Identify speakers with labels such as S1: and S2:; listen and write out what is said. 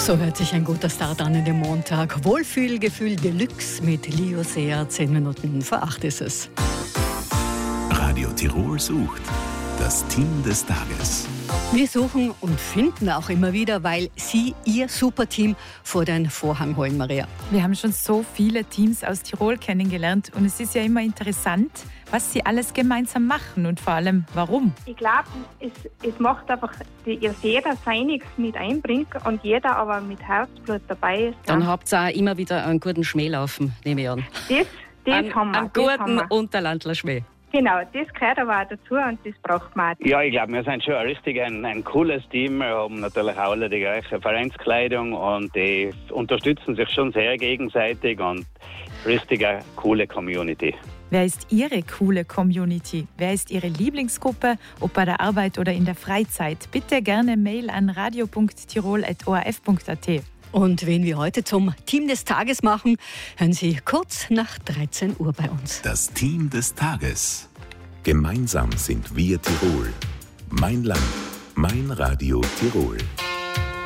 S1: So hört sich ein guter Start an in den Montag. Wohlfühlgefühl Deluxe mit Leo Seer. 10 Minuten vor 8 ist es.
S2: Radio Tirol sucht das Team des Tages.
S1: Wir suchen und finden auch immer wieder, weil Sie Ihr Superteam vor den Vorhang holen, Maria.
S3: Wir haben schon so viele Teams aus Tirol kennengelernt und es ist ja immer interessant, was sie alles gemeinsam machen und vor allem warum.
S4: Ich glaube, es macht einfach, dass jeder seiniges mit einbringt und jeder aber mit Herzblut dabei ist.
S5: Dann habt ihr auch immer wieder einen guten Schmäh laufen, nehme ich an.
S4: Das haben wir.
S5: Einen guten Unterlandler Schmäh.
S4: Genau, das gehört aber auch dazu und das braucht man auch.
S6: Ja, ich glaube, wir sind schon ein cooles Team. Wir haben natürlich auch alle die gleiche Vereinskleidung und die unterstützen sich schon sehr gegenseitig und richtig eine coole Community.
S3: Wer ist Ihre coole Community? Wer ist Ihre Lieblingsgruppe, ob bei der Arbeit oder in der Freizeit? Bitte gerne Mail an radio.tirol@orf.at.
S1: Und wen wir heute zum Team des Tages machen, hören Sie kurz nach 13 Uhr bei uns.
S2: Das Team des Tages. Gemeinsam sind wir Tirol. Mein Land, mein Radio Tirol.